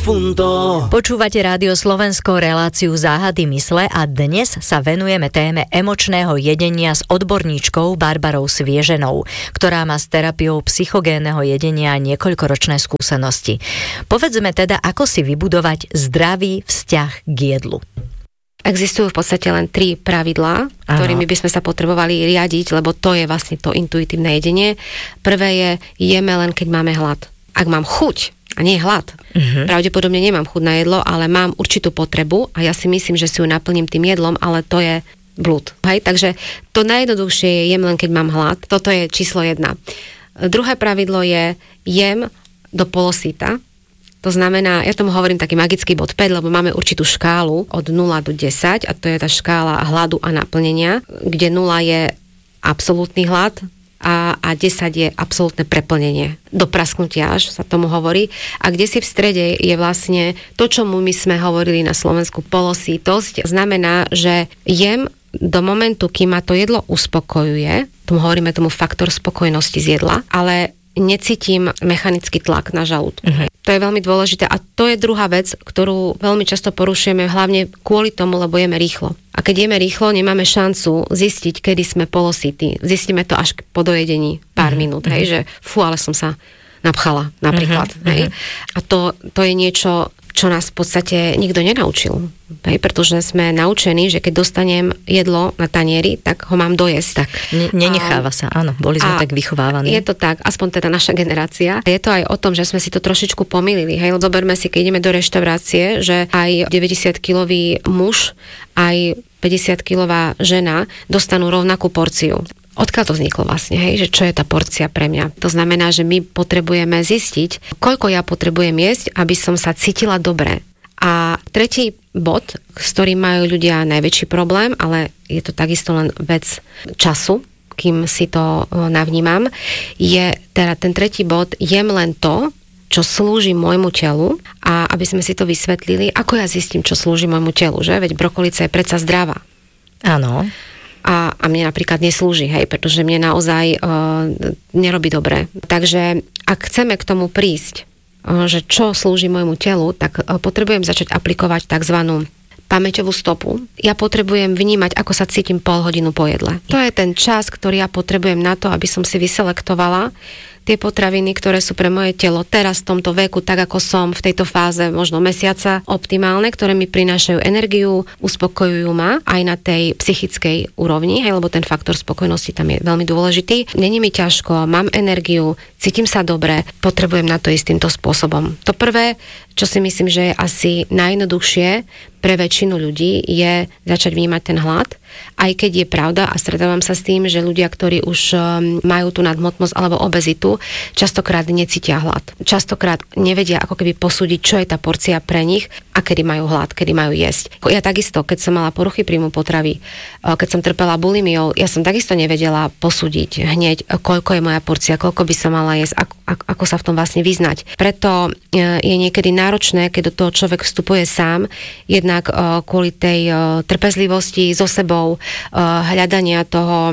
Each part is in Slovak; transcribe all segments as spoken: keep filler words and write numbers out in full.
profundo. Počúvate Rádio Slovensko, reláciu Záhady mysle a dnes sa venujeme téme emočného jedenia s odborníčkou Barbarou Svieženou, ktorá má s terapiou psychogénneho jedenia niekoľkoročné skúsenosti. Povedzme teda, ako si vybudovať zdravý vzťah k jedlu. Existujú v podstate len tri pravidlá, ktorými by sme sa potrebovali riadiť, lebo to je vlastne to intuitívne jedenie. Prvé je, jeme len keď máme hlad. Ak mám chuť a nie hlad, uh-huh. pravdepodobne nemám chuť na jedlo, ale mám určitú potrebu a ja si myslím, že si ju naplním tým jedlom, ale to je blúd. Hej? Takže to najjednoduchšie je, jem len keď mám hlad. Toto je číslo jedna. Druhé pravidlo je, jem do polosýta. To znamená, ja tomu hovorím taký magický bod päť, lebo máme určitú škálu od nula do desať a to je tá škála hladu a naplnenia, kde nula je absolútny hlad a, a desať je absolútne preplnenie. Do prasknutia až sa tomu hovorí. A kde si v strede je vlastne to, čo my sme hovorili na Slovensku polosítosť. Znamená, že jem do momentu, kým ma to jedlo uspokojuje, tomu hovoríme tomu faktor spokojnosti z jedla, ale necítim mechanický tlak na žalúdku. Uh-huh. To je veľmi dôležité a to je druhá vec, ktorú veľmi často porušujeme, hlavne kvôli tomu, lebo jeme rýchlo. A keď jeme rýchlo, nemáme šancu zistiť, kedy sme polosití. Zistíme to až po dojedení pár uh-huh. minút, hej, že fú, ale som sa napchala, napríklad. Uh-huh. Hej. A to, to je niečo, čo nás v podstate nikto nenaučil. Hej, pretože sme naučení, že keď dostanem jedlo na tanieri, tak ho mám dojesť. Tak, n- nenecháva sa, áno, boli sme tak vychovávaní. Je to tak, aspoň teda naša generácia. Je to aj o tom, že sme si to trošičku pomýlili. Hej, zoberme si, keď ideme do reštaurácie, že aj deväťdesiatkilový muž, aj päťdesiatkilová žena dostanú rovnakú porciu. Odkiaľ to vzniklo vlastne, hej, že čo je tá porcia pre mňa? To znamená, že my potrebujeme zistiť, koľko ja potrebujem jesť, aby som sa cítila dobre. A tretí bod, s ktorým majú ľudia najväčší problém, ale je to takisto len vec času, kým si to navnímam, je teda ten tretí bod, jem len to, čo slúži môjmu telu a aby sme si to vysvetlili, ako ja zistím, čo slúži môjmu telu, že? Veď brokolica je predsa zdravá. Áno. A, a mne napríklad neslúži, hej, pretože mne naozaj uh, nerobí dobre. Takže ak chceme k tomu prísť, uh, že čo slúži môjmu telu, tak uh, potrebujem začať aplikovať takzvanú pamäťovú stopu. Ja potrebujem vnímať, ako sa cítim pol hodinu po jedle. To je ten čas, ktorý ja potrebujem na to, aby som si vyselektovala tie potraviny, ktoré sú pre moje telo teraz v tomto veku, tak ako som v tejto fáze možno mesiaca optimálne, ktoré mi prinášajú energiu, uspokojujú ma aj na tej psychickej úrovni, hej, lebo ten faktor spokojnosti tam je veľmi dôležitý. Není mi ťažko, mám energiu, cítim sa dobre, potrebujem na to ísť týmto spôsobom. To prvé, čo si myslím, že je asi najjednoduchšie pre väčšinu ľudí, je začať vnímať ten hlad, aj keď je pravda a stretávam sa s tým, že ľudia, ktorí už majú tú nadhmotnosť alebo obezitu, častokrát necítia hlad. Častokrát nevedia ako keby posúdiť, čo je tá porcia pre nich a kedy majú hlad, kedy majú jesť. Ja takisto, keď som mala poruchy príjmu potravy, keď som trpela bulimiou, ja som takisto nevedela posúdiť hneď, koľko je moja porcia, koľko by som mala jesť, ako, ako sa v tom vlastne vyznať. Preto je niekedy náročné, keď do toho človek vstupuje sám, jednak kvôli tej trpezlivosti so sebou, hľadania toho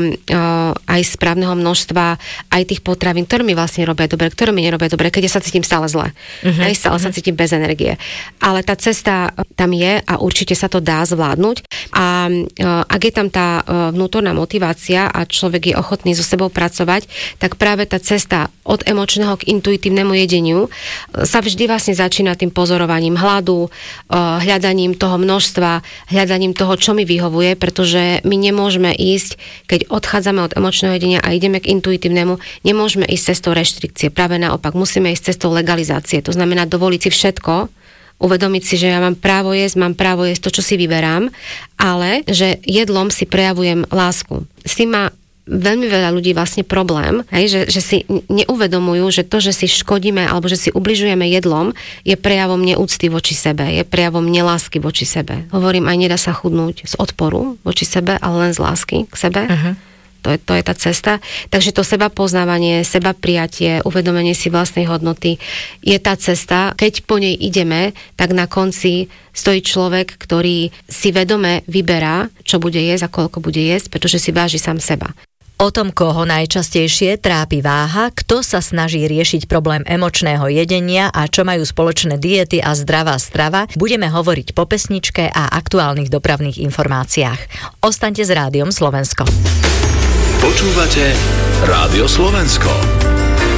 aj správneho množstva, aj tých potravín, ktoré mi vlastne robia dobre, ktoré mi nerobia dobre, keď ja sa cítim stále zle. Uh-huh. Aj stále uh-huh. sa cítim bez energie. Ale tá cesta tam je a určite sa to dá zvládnuť. A ak je tam tá vnútorná motivácia a človek je ochotný so sebou pracovať, tak práve tá cesta od emočného k intuitívnemu jedeniu sa vždy vlastne začína tým pozorovaním hladu, hľadaním toho množstva, hľadaním toho, čo mi vyhovuje, pretože my nemôžeme ísť, keď odchádzame od emočného jedenia a ideme k intuitívnemu, nemôžeme ísť cestou reštrikcie. Práve naopak, musíme ísť cestou legalizácie. To znamená dovoliť si všetko, uvedomiť si, že ja mám právo jesť, mám právo jesť to, čo si vyberám, ale že jedlom si prejavujem lásku. S tým má veľmi veľa ľudí vlastne problém, hej, že, že si neuvedomujú, že to, že si škodíme alebo že si ubližujeme jedlom, je prejavom neúcty voči sebe, je prejavom nelásky voči sebe. Hovorím, aj nedá sa chudnúť z odporu voči sebe, ale len z lásky k sebe. Uh-huh. To je, to je tá cesta. Takže to seba poznávanie, seba prijatie, uvedomenie si vlastnej hodnoty je tá cesta. Keď po nej ideme, tak na konci stojí človek, ktorý si vedome vyberá, čo bude jesť a koľko bude jesť, pretože si váži sám seba. O tom, koho najčastejšie trápi váha, kto sa snaží riešiť problém emočného jedenia a čo majú spoločné diety a zdravá strava, budeme hovoriť po pesničke a aktuálnych dopravných informáciách. Ostaňte s Rádiom Slovensko. Počúvate Rádio Slovensko.